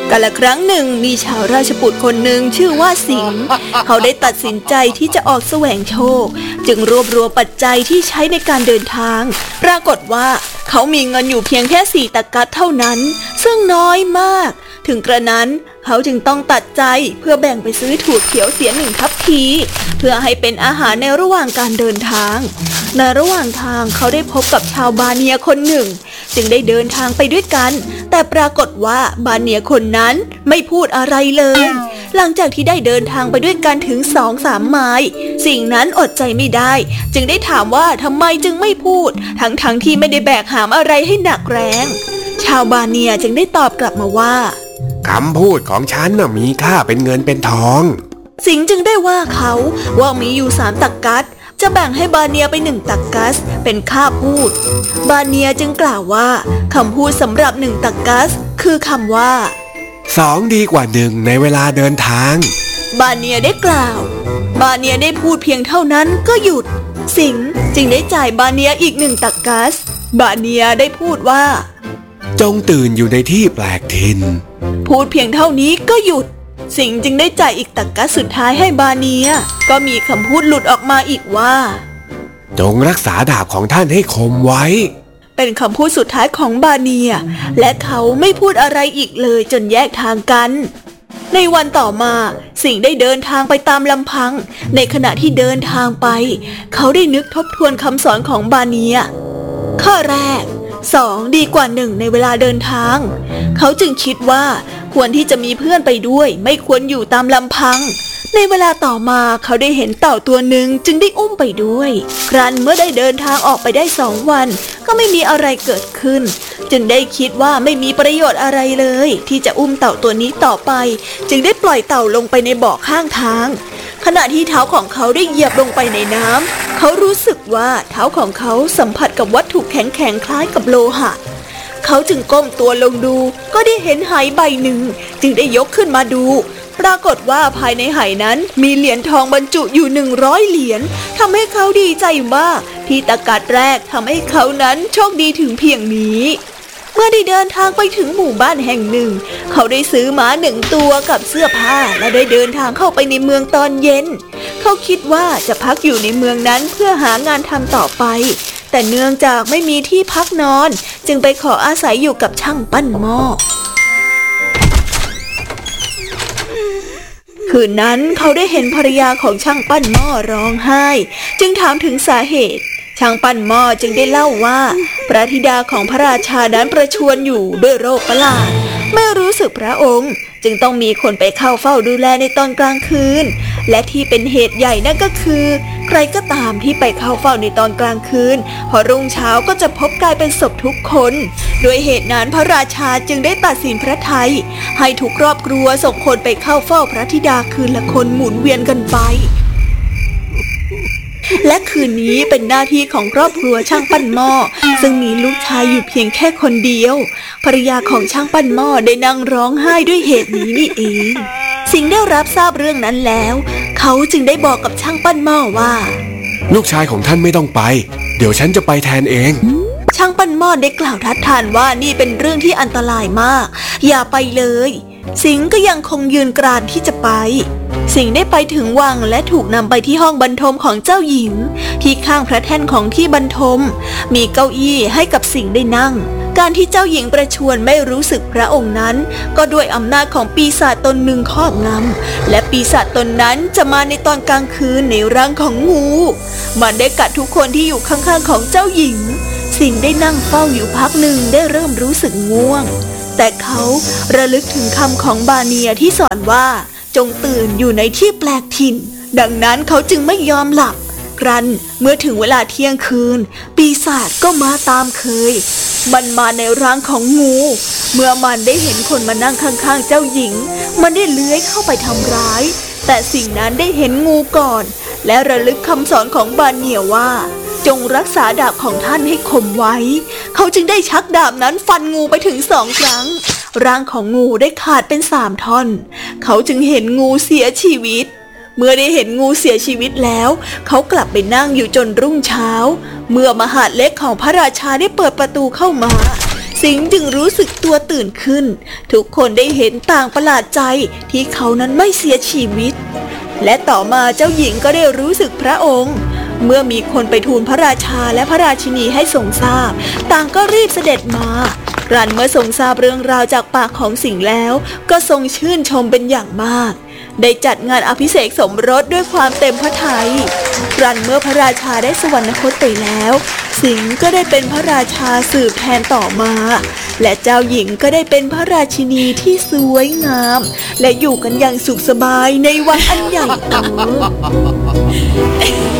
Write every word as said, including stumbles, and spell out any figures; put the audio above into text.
กาลครั้งหนึ่งมีชาวราชบุตรคนหนึ่งชื่อว่าสิงห์เขาได้ตัดสินใจที่จะออกแสวงโชคจึงรวบรวมปัจจัยที่ใช้ในการเดินทางปรากฏว่าเขามีเงินอยู่เพียงแค่สี่ตะกัดเท่านั้นซึ่งน้อยมากถึงกระนั้นเขาจึงต้องตัดใจเพื่อแบ่งไปซื้อถั่วเขียวเสียหนึ่งทัพพีเพื่อให้เป็นอาหารในระหว่างการเดินทางในระหว่างทางเขาได้พบกับชาวบาเนียคนหนึ่งจึงได้เดินทางไปด้วยกันแต่ปรากฏว่าบาเนียคนนั้นไม่พูดอะไรเลยหลังจากที่ได้เดินทางไปด้วยกันถึงสองสามไมล์สิ่งนั้นอดใจไม่ได้จึงได้ถามว่าทำไมจึงไม่พูดทั้งๆ ท, ที่ไม่ได้แบกหามอะไรให้หนักแรงชาวบาเนียจึงได้ตอบกลับมาว่าคำพูดของฉันน่ะมีค่าเป็นเงินเป็นทองสิงห์จึงได้ว่าเขาว่ามีอยู่สามตักกัสจะแบ่งให้บาเนียไปหนึ่งตักกัสเป็นค่าพูดบาเนียจึงกล่าวว่าคำพูดสำหรับหนึ่งตักกัสคือคำว่าสองดีกว่าหนึ่งในเวลาเดินทางบาเนียได้กล่าวบาเนียได้พูดเพียงเท่านั้นก็หยุดสิงห์จึงได้จ่ายบาเนียอีกหนึ่งตักกัสบาเนียได้พูดว่าจงตื่นอยู่ในที่แปลกถิ่นพูดเพียงเท่านี้ก็หยุดสิงห์จึงได้จ่ายอีกตักกัสสุดท้ายให้บาเนียก็มีคำพูดหลุดออกมาอีกว่าจงรักษาดาบของท่านให้คมไว้เป็นคำพูดสุดท้ายของบาเนียและเขาไม่พูดอะไรอีกเลยจนแยกทางกันในวันต่อมาสิงห์ได้เดินทางไปตามลำพังในขณะที่เดินทางไปเขาได้นึกทบทวนคำสอนของบาเนียข้อแรกสองดีกว่าหนึ่งในเวลาเดินทางเขาจึงคิดว่าควรที่จะมีเพื่อนไปด้วยไม่ควรอยู่ตามลำพังในเวลาต่อมาเขาได้เห็นเต่าตัวหนึ่งจึงได้อุ้มไปด้วยครั้นเมื่อได้เดินทางออกไปได้สองวันก็ไม่มีอะไรเกิดขึ้นจึงได้คิดว่าไม่มีประโยชน์อะไรเลยที่จะอุ้มเต่าตัวนี้ต่อไปจึงได้ปล่อยเต่าลงไปในบ่อข้างทางขณะที่เท้าของเขาได้เหยียบลงไปในน้ำเขารู้สึกว่าเท้าของเขาสัมผัสกับวัตถุแข็งๆคล้ายกับโลหะเขาจึงก้มตัวลงดูก็ได้เห็นไหใบหนึ่งจึงได้ยกขึ้นมาดูปรากฏว่าภายในไหนั้นมีเหรียญทองบรรจุอยู่หนึ่งร้อยเหรียญทำให้เขาดีใจมากที่ตะกัดแรกทำให้เขานั้นโชคดีถึงเพียงนี้เมื่อได้เดินทางไปถึงหมู่บ้านแห่งหนึ่งเขาได้ซื้อม้าหนึ่งตัวกับเสื้อผ้าและได้เดินทางเข้าไปในเมืองตอนเย็นเขาคิดว่าจะพักอยู่ในเมืองนั้นเพื่อหางานทำต่อไปแต่เนื่องจากไม่มีที่พักนอนจึงไปขออาศัยอยู่กับช่างปั้นหม้อคืนนั้นเขาได้เห็นภรรยาของช่างปั้นหม้อร้องไห้จึงถามถึงสาเหตุช่างปั้นหม้อจึงได้เล่าว่าพระธิดาของพระราชานั้นประชวรอยู่ด้วยโรคประหลาดไม่รู้สึกพระองค์จึงต้องมีคนไปเข้าเฝ้าดูแลในตอนกลางคืนและที่เป็นเหตุใหญ่นั่นก็คือใครก็ตามที่ไปเข้าเฝ้าในตอนกลางคืนพอรุ่งเช้าก็จะพบกลายเป็นศพทุกคนด้วยเหตุนั้นพระราชาจึงได้ตัดสินพระทัยให้ทุกครอบครัวส่งคนไปเข้าเฝ้าพระธิดาคืนละคนหมุนเวียนกันไปและคืนนี้เป็นหน้าที่ของครอบครัวช่างปั้นหม้อซึ่งมีลูกชายอยู่เพียงแค่คนเดียวภรรยาของช่างปั้นหม้อได้นั่งร้องไห้ด้วยเหตุนี้นี่เองสิงห์ได้รับทราบเรื่องนั้นแล้วเขาจึงได้บอกกับช่างปั้นหม้อว่าลูกชายของท่านไม่ต้องไปเดี๋ยวฉันจะไปแทนเองช่างปั้นหม้อได้กล่าวทัดทานว่านี่เป็นเรื่องที่อันตรายมากอย่าไปเลยสิงห์ก็ยังคงยืนกรานที่จะไปสิงห์ได้ไปถึงวังและถูกนำไปที่ห้องบรรทมของเจ้าหญิงที่ข้างพระแท่นของที่บรรทมมีเก้าอี้ให้กับสิงห์ได้นั่งการที่เจ้าหญิงประชวรไม่รู้สึกพระองค์นั้นก็ด้วยอำนาจของปีศาจตนหนึ่งครอบงำและปีศาจตนนั้นจะมาในตอนกลางคืนในร่างของงูมันได้กัดทุกคนที่อยู่ข้างๆของเจ้าหญิงสิงห์ได้นั่งเฝ้าอยู่พักหนึ่งได้เริ่มรู้สึกง่วงแต่เขาระลึกถึงคำของบาเนียที่สอนว่าจงตื่นอยู่ในที่แปลกถิ่นดังนั้นเขาจึงไม่ยอมหลับครั้นเมื่อถึงเวลาเที่ยงคืนปีศาจก็มาตามเคยมันมาในร่างของงูเมื่อมันได้เห็นคนมานั่งข้างๆเจ้าหญิงมันได้เลื้อยเข้าไปทำร้ายแต่สิ่งนั้นได้เห็นงูก่อนและระลึกคำสอนของบาเนียว่าจงรักษาดาบของท่านให้คมไว้เขาจึงได้ชักดาบนั้นฟันงูไปถึงสองครั้งร่างของงูได้ขาดเป็นสามท่อนเขาจึงเห็นงูเสียชีวิตเมื่อได้เห็นงูเสียชีวิตแล้วเขากลับไปนั่งอยู่จนรุ่งเช้าเมื่อมหาดเล็กของพระราชาได้เปิดประตูเข้ามาสิงห์จึงรู้สึกตัวตื่นขึ้นทุกคนได้เห็นต่างประหลาดใจที่เขานั้นไม่เสียชีวิตและต่อมาเจ้าหญิงก็ได้รู้สึกพระองค์เมื่อมีคนไปทูลพระราชาและพระราชินีให้ทรงทราบต่างก็รีบเสด็จมาครั้นเมื่อทรงทราบเรื่องราวจากปากของสิงห์แล้วก็ทรงชื่นชมเป็นอย่างมากได้จัดงานอภิเษกสมรสด้วยความเต็มพระทัยครั้นเมื่อพระราชาได้สวรรคตไปแล้วสิงห์ก็ได้เป็นพระราชาสืบแทนต่อมาและเจ้าหญิงก็ได้เป็นพระราชินีที่สวยงามและอยู่กันอย่างสุขสบายในวังอันใหญ่โต